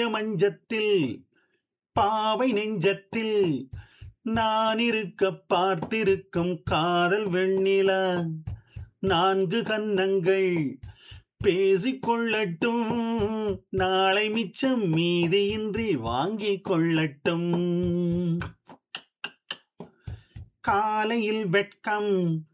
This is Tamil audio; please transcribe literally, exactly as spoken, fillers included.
மஞ்சத்தில் பாவை நெஞ்சத்தில் நான் இருக்க பார்த்திருக்கும் காதல் வெண்ணிலா நான்கு கன்னங்கள் பேசிக் கொள்ளட்டும் நாளை மிச்சம் மீதியின்றி வாங்கிக் கொள்ளட்டும் காலையில் வெட்கம்